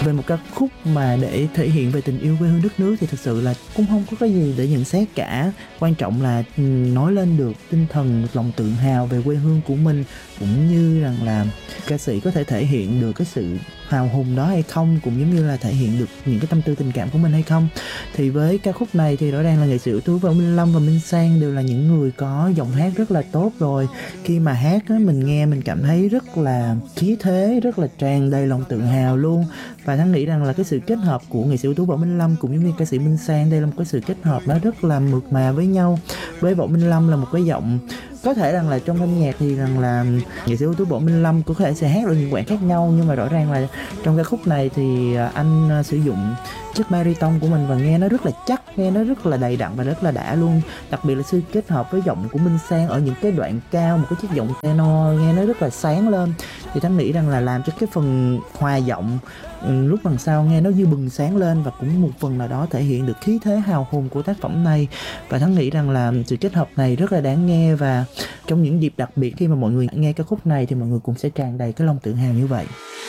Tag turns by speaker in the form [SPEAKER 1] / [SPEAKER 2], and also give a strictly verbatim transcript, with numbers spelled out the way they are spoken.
[SPEAKER 1] Về một ca khúc mà để thể hiện về tình yêu quê hương đất nước thì thực sự là cũng không có cái gì để nhận xét cả. Quan trọng là nói lên được tinh thần, lòng tự hào về quê hương của mình, cũng như rằng là ca sĩ có thể thể hiện được cái sự hào hùng đó hay không, cũng giống như là thể hiện được những cái tâm tư tình cảm của mình hay không. Thì với ca khúc này thì rõ ràng là nghệ sĩ ưu tú Võ Minh Lâm và Minh Sang đều là những người có giọng hát rất là tốt rồi. Khi mà hát á, mình nghe mình cảm thấy rất là khí thế, rất là tràn đầy lòng tự hào luôn. Và Thắng nghĩ rằng là cái sự kết hợp của nghệ sĩ ưu tú Võ Minh Lâm cũng giống như ca sĩ Minh Sang, đây là một cái sự kết hợp nó rất là mượt mà với nhau. Với Võ Minh Lâm là một cái giọng, có thể rằng là trong âm nhạc thì rằng là nghệ sĩ ưu tú Võ Minh Lâm có thể sẽ hát được những quãng khác nhau, nhưng mà rõ ràng là trong ca khúc này thì anh sử dụng chất baritone của mình và nghe nó rất là chắc, nghe nó rất là đầy đặn và rất là đã luôn. Đặc biệt là sự kết hợp với giọng của Minh Sang ở những cái đoạn cao, một cái chiếc giọng tenor nghe nó rất là sáng lên, thì Thắng nghĩ rằng là làm cho cái phần hòa giọng lúc đằng sau nghe nó như bừng sáng lên, và cũng một phần nào đó thể hiện được khí thế hào hùng của tác phẩm này. Và Thắng nghĩ rằng là sự kết hợp này rất là đáng nghe, và trong những dịp đặc biệt khi mà mọi người nghe ca khúc này thì mọi người cũng sẽ tràn đầy cái lòng tự hào như vậy.